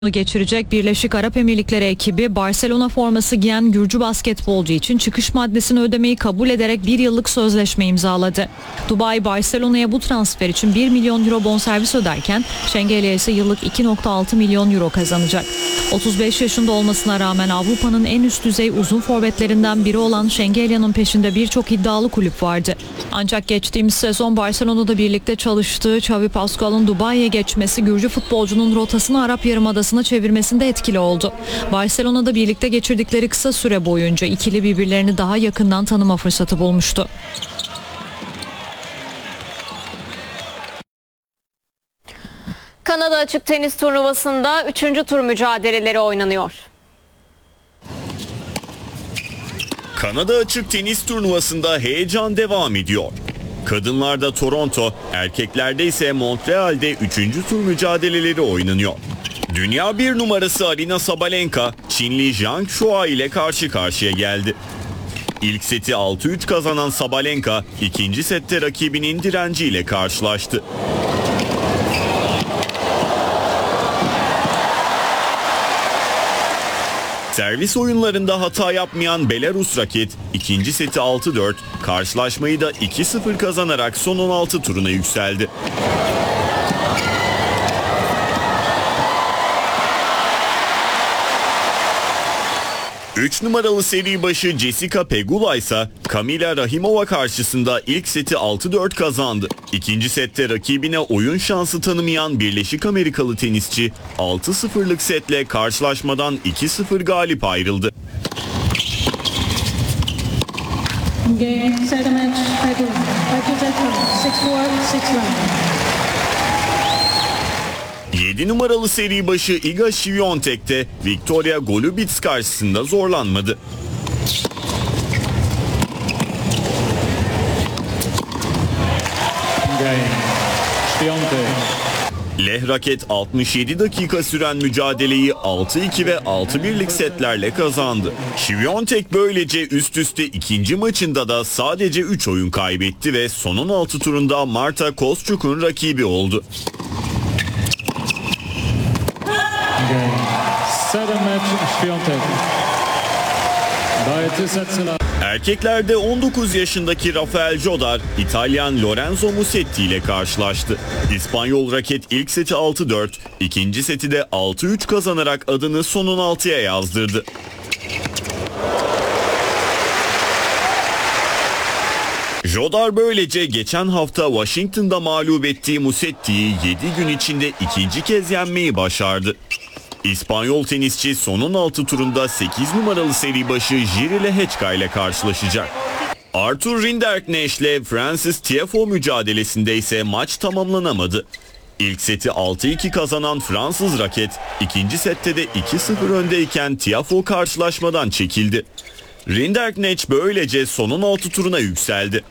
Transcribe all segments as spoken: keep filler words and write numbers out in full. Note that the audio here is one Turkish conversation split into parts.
geçirecek Birleşik Arap Emirlikleri ekibi Barcelona forması giyen Gürcü basketbolcu için çıkış maddesini ödemeyi kabul ederek bir yıllık sözleşme imzaladı. Dubai Barcelona'ya bu transfer için bir milyon euro bonservis öderken Şengelya ise yıllık iki virgül altı milyon euro kazanacak. otuz beş yaşında olmasına rağmen Avrupa'nın en üst düzey uzun forvetlerinden biri olan Şengelya'nın peşinde birçok iddialı kulüp vardı. Ancak geçtiğimiz sezon Barcelona'da birlikte çalıştığı Xavi Pascual'ın Dubai'ye geçmesi Gürcü futbolcunun rotasını Arap Yarımadası'na çevirmesinde etkili oldu. Barcelona'da birlikte geçirdikleri kısa süre boyunca ikili birbirlerini daha yakından tanıma fırsatı bulmuştu. Kanada Açık Tenis Turnuvası'nda üçüncü tur mücadeleleri oynanıyor. Kanada Açık Tenis Turnuvası'nda heyecan devam ediyor. Kadınlarda Toronto, erkeklerde ise Montreal'de üçüncü tur mücadeleleri oynanıyor. Dünya bir numarası Aryna Sabalenka, Çinli Zhang Shuai ile karşı karşıya geldi. İlk seti altı üç kazanan Sabalenka, ikinci sette rakibinin direnciyle karşılaştı. Servis oyunlarında hata yapmayan Belarus raket ikinci seti altı dört, karşılaşmayı da iki sıfır kazanarak son on altı turuna yükseldi. üç numaralı seri başı Jessica Pegula ise Kamila Rahimova karşısında ilk seti altı dört kazandı. İkinci sette rakibine oyun şansı tanımayan Birleşik Amerikalı tenisçi altı sıfırlık setle karşılaşmadan iki sıfır galip ayrıldı. Game, set a match, Pegula. Pegula, six four, six one. yedi numaralı seri başı Iga Świątek de Victoria Golubic karşısında zorlanmadı. Leh raket altmış yedi dakika süren mücadeleyi altı iki ve altı birlik setlerle kazandı. Świątek böylece üst üste ikinci maçında da sadece üç oyun kaybetti ve son on altı turunda Marta Kostyuk'un rakibi oldu. Erkeklerde on dokuz yaşındaki Rafael Jodar, İtalyan Lorenzo Musetti ile karşılaştı. İspanyol raket ilk seti altı dört, ikinci seti de altı üç kazanarak adını son on altıya yazdırdı. Jodar böylece geçen hafta Washington'da mağlup ettiği Musetti'yi yedi gün içinde ikinci kez yenmeyi başardı. İspanyol tenisçi son on altı turunda sekiz numaralı seri başı Jiří Lehečka ile karşılaşacak. Arthur Rinderknecht ile Francis Tiafoe mücadelesinde ise maç tamamlanamadı. İlk seti altı iki kazanan Fransız raket, ikinci sette de iki sıfır öndeyken Tiafoe karşılaşmadan çekildi. Rinderknecht böylece son on altı turuna yükseldi.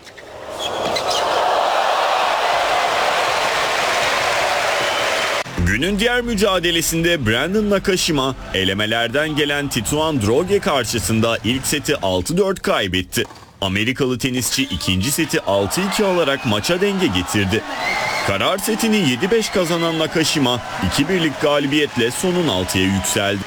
Günün diğer mücadelesinde Brandon Nakashima, elemelerden gelen Tituan Droge karşısında ilk seti altı dört kaybetti. Amerikalı tenisçi ikinci seti altı iki alarak maça denge getirdi. Karar setini yedi beş kazanan Nakashima, iki birlik galibiyetle son on altıya yükseldi.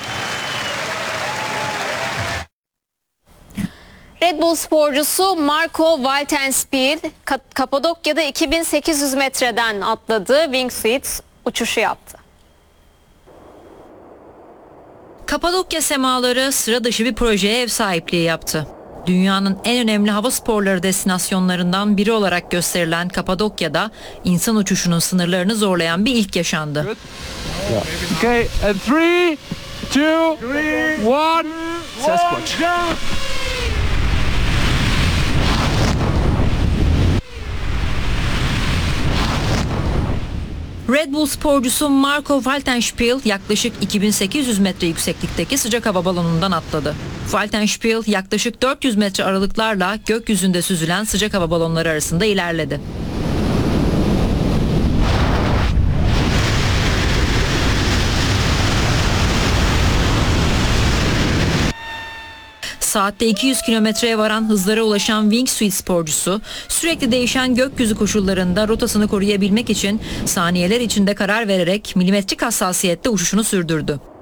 Red Bull sporcusu Marco Waltenspiel, Kapadokya'da iki bin sekiz yüz metreden atladığı wingsuit uçuşu yaptı. Kapadokya semaları sıra dışı bir projeye ev sahipliği yaptı. Dünyanın en önemli hava sporları destinasyonlarından biri olarak gösterilen Kapadokya'da insan uçuşunun sınırlarını zorlayan bir ilk yaşandı. Okay, and three, two, one, Sasquatch. Red Bull sporcusu Marco Waltenspiel yaklaşık iki bin sekiz yüz metre yükseklikteki sıcak hava balonundan atladı. Waltenspiel yaklaşık dört yüz metre aralıklarla gökyüzünde süzülen sıcak hava balonları arasında ilerledi. Saatte iki yüz kilometreye varan hızlara ulaşan wingsuit sporcusu sürekli değişen gökyüzü koşullarında rotasını koruyabilmek için saniyeler içinde karar vererek milimetrik hassasiyette uçuşunu sürdürdü.